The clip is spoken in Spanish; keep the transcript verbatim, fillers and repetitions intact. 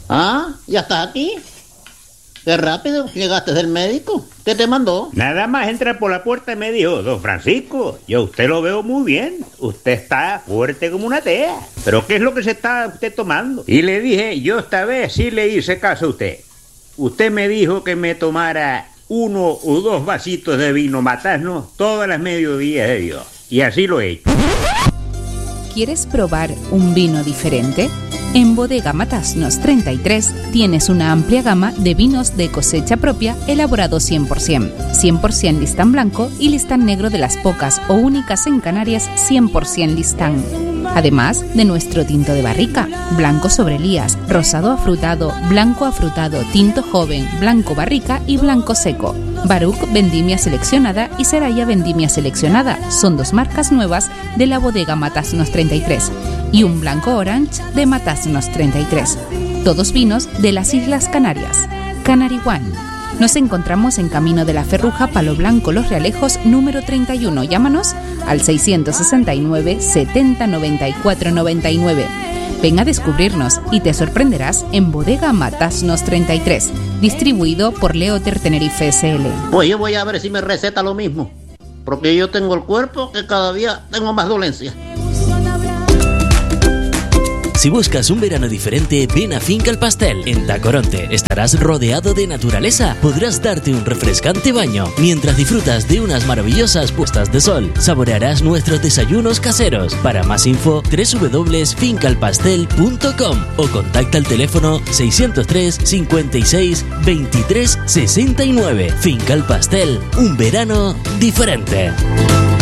Ah, ¿ya estás aquí? Qué rápido, llegaste del médico. ¿Qué te mandó? Nada más entra por la puerta y me dijo: don Francisco, yo a usted lo veo muy bien. Usted está fuerte como una tea. ¿Pero qué es lo que se está usted tomando? Y le dije: yo esta vez sí le hice caso a usted. Usted me dijo que me tomara uno o dos vasitos de vino Matasnos todas las mediodías de Dios. Y así lo he hecho. ¿Quieres probar un vino diferente? En Bodega Matasnos treinta y tres tienes una amplia gama de vinos de cosecha propia elaborados cien por ciento. cien por ciento listán blanco y listán negro de las pocas o únicas en Canarias cien por ciento listán. Además de nuestro tinto de barrica, blanco sobre Elías, rosado afrutado, blanco afrutado, tinto joven, blanco barrica y blanco seco. Baruch Vendimia Seleccionada y Seraya Vendimia Seleccionada son dos marcas nuevas de la Bodega Matasnos treinta y tres y un blanco orange de Matasnos treinta y tres. Todos vinos de las Islas Canarias. Canary One. Nos encontramos en Camino de la Ferruja, Palo Blanco, Los Realejos, número treinta y uno. Llámanos al seiscientos sesenta y nueve, setenta, noventa y cuatro, noventa y nueve. Ven a descubrirnos y te sorprenderás en Bodega Matasnos treinta y tres, distribuido por Leoter Tenerife S L. Pues yo voy a ver si me receta lo mismo, porque yo tengo el cuerpo que cada día tengo más dolencia. Si buscas un verano diferente, ven a Finca El Pastel. En Tacoronte estarás rodeado de naturaleza. Podrás darte un refrescante baño mientras disfrutas de unas maravillosas puestas de sol. Saborearás nuestros desayunos caseros. Para más info, doble u doble u doble u punto finca el pastel punto com o contacta al teléfono seiscientos tres, cincuenta y seis, veintitrés, sesenta y nueve. Finca El Pastel, un verano diferente.